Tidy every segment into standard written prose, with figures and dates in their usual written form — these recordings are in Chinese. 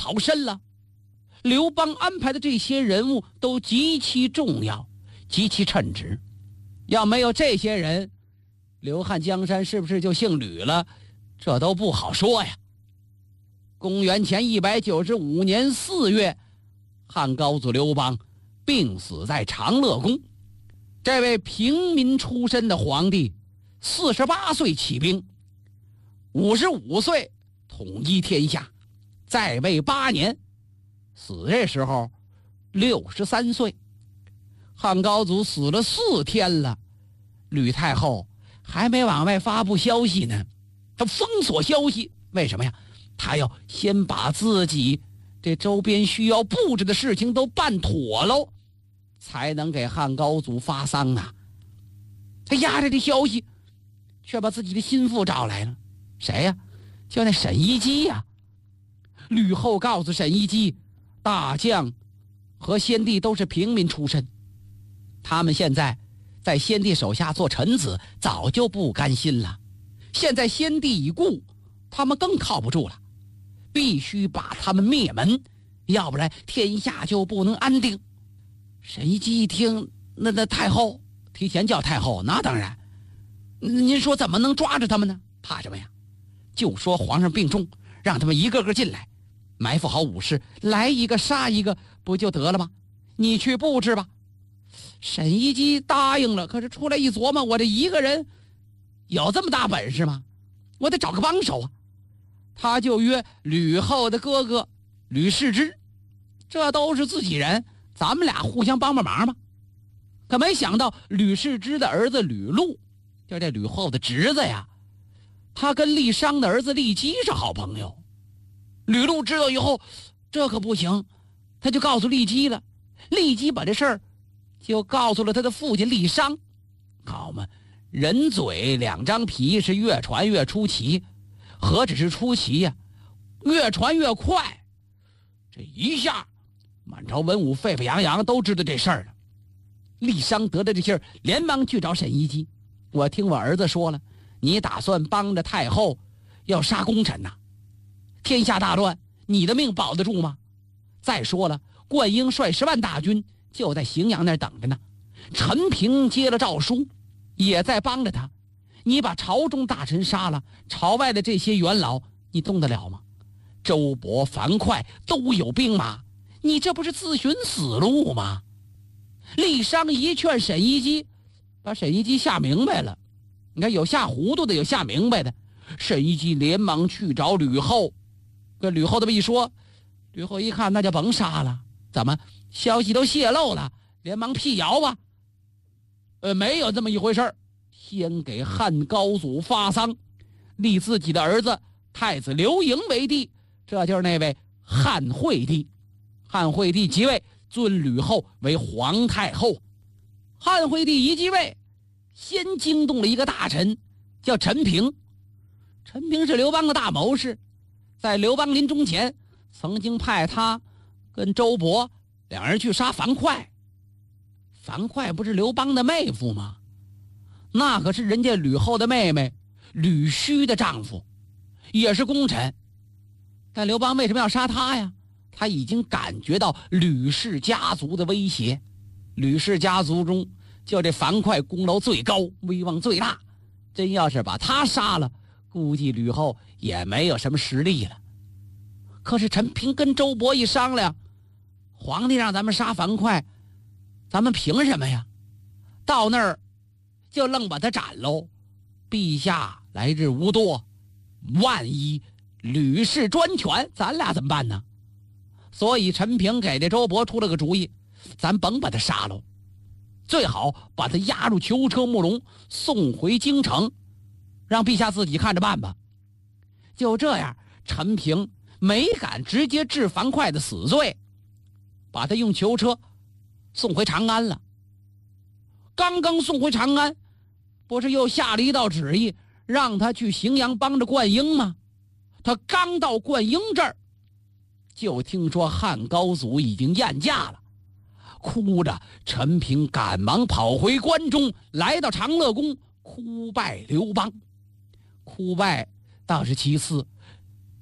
好深了。刘邦安排的这些人物都极其重要，极其称职。要没有这些人，刘汉江山是不是就姓吕了？这都不好说呀。公元前195年4月，汉高祖刘邦病死在长乐宫。这位平民出身的皇帝48岁起兵，55岁统一天下，在位8年，死这时候63岁。汉高祖死了4天了，吕太后还没往外发布消息呢，他封锁消息。为什么呀？他要先把自己这周边需要布置的事情都办妥喽，才能给汉高祖发丧呢。他压着这消息，却把自己的心腹找来了。谁呀？就那沈一基呀。吕后告诉沈一基，大将和先帝都是平民出身，他们现在在先帝手下做臣子，早就不甘心了。现在先帝已故，他们更靠不住了，必须把他们灭门，要不然天下就不能安定。沈一基一听，那太后提前叫太后，那当然。您说怎么能抓着他们呢？怕什么呀？就说皇上病重，让他们一个个进来，埋伏好武士，来一个杀一个，不就得了吗？你去布置吧。沈一基答应了，可是出来一琢磨，我这一个人有这么大本事吗？我得找个帮手啊。他就约吕后的哥哥吕氏之，这都是自己人，咱们俩互相帮帮忙吧。可没想到吕氏之的儿子吕禄，就这吕后的侄子呀，他跟郦商的儿子郦姬是好朋友。吕禄知道以后，这可不行，他就告诉郦姬了。郦姬把这事儿就告诉了他的父亲郦商。好嘛，人嘴两张皮，是越传越出奇。何止是出奇呀，越传越快。这一下满朝文武沸沸扬扬都知道这事儿了。郦商得了这信儿，连忙去找沈一基。我听我儿子说了，你打算帮着太后要杀功臣呐？天下大乱，你的命保得住吗？再说了，灌婴率10万大军就在荥阳那儿等着呢。陈平接了诏书，也在帮着他。你把朝中大臣杀了，朝外的这些元老你动得了吗？周勃、樊哙都有兵马，你这不是自寻死路吗？郦商一劝沈一基，把沈一基吓明白了。你看，有吓糊涂的，有吓明白的。沈一基连忙去找吕后，跟吕后这么一说，吕后一看那就甭杀了，怎么消息都泄露了，连忙辟谣吧。没有这么一回事，先给汉高祖发丧，立自己的儿子太子刘盈为帝，这就是那位汉惠帝。汉惠帝即位，尊吕后为皇太后。汉惠帝一继位，先惊动了一个大臣，叫陈平。陈平是刘邦的大谋士，在刘邦临终前曾经派他跟周勃两人去杀樊哙。樊哙不是刘邦的妹夫吗？那可是人家吕后的妹妹吕须的丈夫，也是功臣。但刘邦为什么要杀他呀？他已经感觉到吕氏家族的威胁。吕氏家族中就这樊哙功劳最高，威望最大，真要是把他杀了，估计吕后也没有什么实力了。可是陈平跟周勃一商量，皇帝让咱们杀樊哙，咱们凭什么呀？到那儿就愣把他斩喽。陛下来日无多，万一吕氏专权，咱俩怎么办呢？所以陈平给这周勃出了个主意，咱甭把他杀喽，最好把他押入囚车木笼，送回京城，让陛下自己看着办吧。就这样，陈平没敢直接治樊哙的死罪，把他用囚车送回长安了。刚刚送回长安，不是又下了一道旨意，让他去荥阳帮着灌婴吗？他刚到灌婴这儿，就听说汉高祖已经宴驾了。哭着，陈平赶忙跑回关中，来到长乐宫哭拜刘邦。哭拜倒是其次，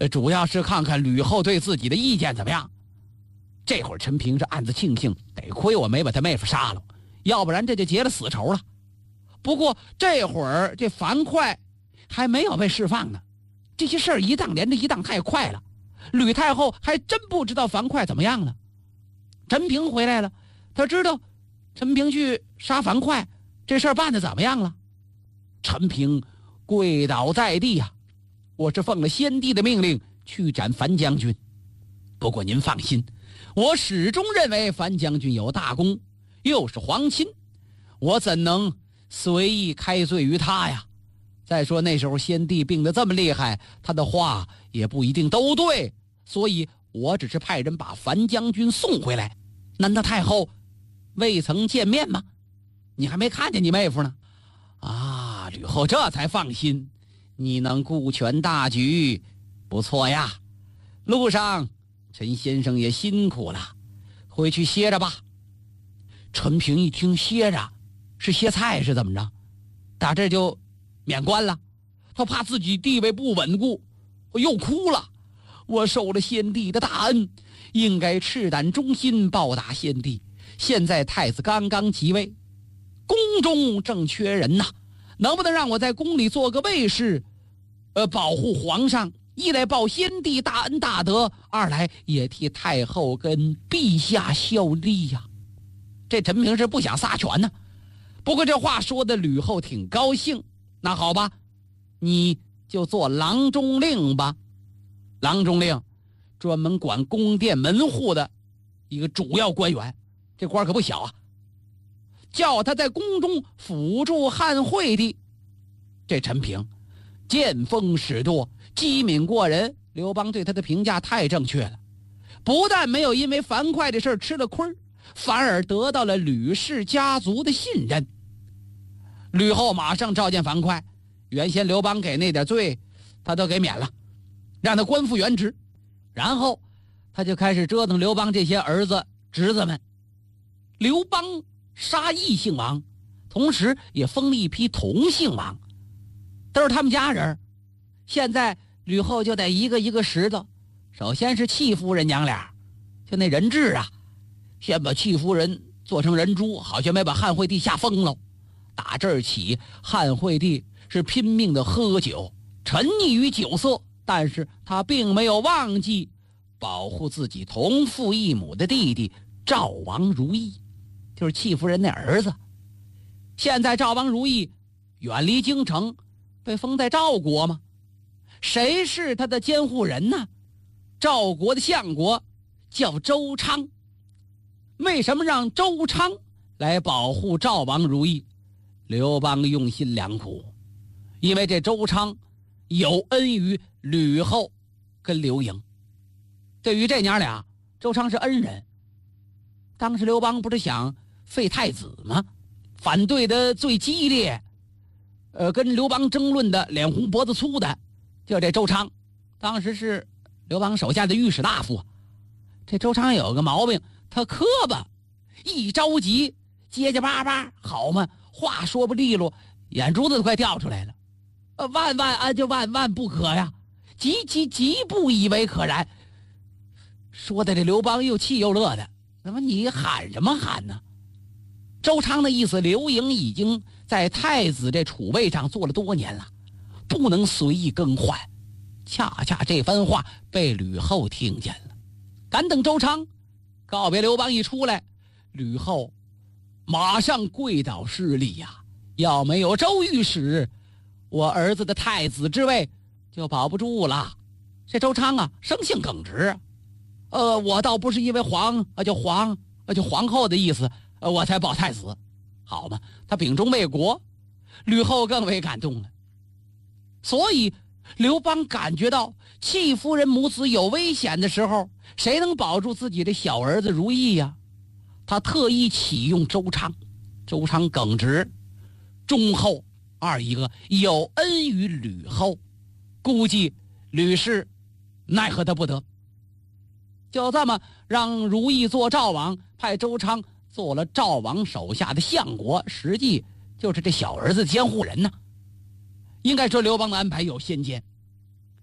主要是看看吕后对自己的意见怎么样。这会儿陈平是暗自庆幸，得亏我没把他妹夫杀了，要不然这就结了死仇了。不过这会儿这樊哙还没有被释放呢，这些事儿一档连着一档，太快了。吕太后还真不知道樊哙怎么样了。陈平回来了，他知道陈平去杀樊哙，这事儿办得怎么样了？陈平跪倒在地呀，我是奉了先帝的命令去斩樊将军。不过您放心，我始终认为樊将军有大功，又是皇亲，我怎能随意开罪于他呀？再说那时候先帝病得这么厉害，他的话也不一定都对，所以我只是派人把樊将军送回来。难道太后未曾见面吗？你还没看见你妹夫呢？啊，吕后这才放心，你能顾全大局，不错呀。路上陈先生也辛苦了，回去歇着吧。陈平一听歇着是歇菜是怎么着，打这就免官了。他怕自己地位不稳固，又哭了。我受了先帝的大恩，应该赤胆忠心报答先帝。现在太子刚刚即位，宫中正缺人呐，能不能让我在宫里做个卫士，保护皇上？一来报先帝大恩大德，二来也替太后跟陛下效力呀。这陈平是不想撒权呢，不过这话说的吕后挺高兴。那好吧，你就做郎中令吧。郎中令专门管宫殿门户的一个主要官员，这官可不小啊。叫他在宫中辅助汉惠帝。这陈平见风使舵，机敏过人，刘邦对他的评价太正确了。不但没有因为樊哙的事吃了亏，反而得到了吕氏家族的信任。吕后马上召见樊哙，原先刘邦给那点罪他都给免了，让他官复原职。然后他就开始折腾刘邦这些儿子侄子们。刘邦杀异姓王，同时也封了一批同姓王，都是他们家人。现在吕后就得一个一个拾掇。首先是戚夫人娘俩，就那人质啊，先把戚夫人做成人猪，好像没把汉惠帝吓疯了。打这儿起，汉惠帝是拼命的喝酒，沉溺于酒色，但是他并没有忘记保护自己同父异母的弟弟赵王如意，就是戚夫人那儿子。现在赵王如意远离京城，被封在赵国吗？谁是他的监护人呢？赵国的相国叫周昌。为什么让周昌来保护赵王如意？刘邦用心良苦，因为这周昌有恩于吕后跟刘盈。对于这娘俩，周昌是恩人。当时刘邦不是想废太子吗？反对的最激烈，跟刘邦争论的脸红脖子粗的就这周昌。当时是刘邦手下的御史大夫。这周昌有个毛病，他磕巴，一着急结结巴巴，好嘛，话说不利落，眼珠子都快掉出来了。万万不可呀，极不以为可然。说的这刘邦又气又乐的，那么你喊什么喊呢？周昌的意思，刘盈已经在太子这储位上做了多年了，不能随意更换。恰恰这番话被吕后听见了。赶等周昌告别刘邦一出来，吕后马上跪倒施礼呀！要没有周御史，我儿子的太子之位就保不住了。这周昌啊，生性耿直。我倒不是因为皇后的意思，我才保太子，好嘛？他秉忠为国，吕后更为感动了。所以刘邦感觉到戚夫人母子有危险的时候，谁能保住自己的小儿子如意呀？他特意启用周昌。周昌耿直、忠厚，二一个有恩于吕后，估计吕氏奈何他不得。就这么让如意做赵王，派周昌做了赵王手下的相国，实际就是这小儿子的监护人呢。应该说刘邦的安排有先见。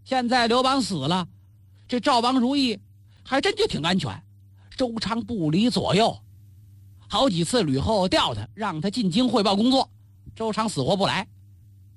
现在刘邦死了，这赵王如意还真就挺安全。周昌不离左右，好几次吕后调他，让他进京汇报工作，周昌死活不来。